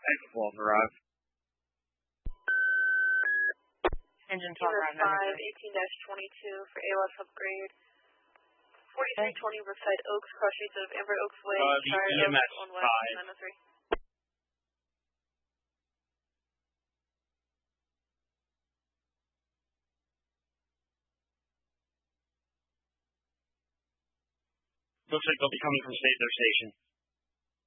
12 arrive. Engine 12 arrive. 18-22 for ALS upgrade. 4320 Brookside Oaks, cross streets of Amber Oaks Way. The EMS on west, 903. Looks like they'll be coming from their station.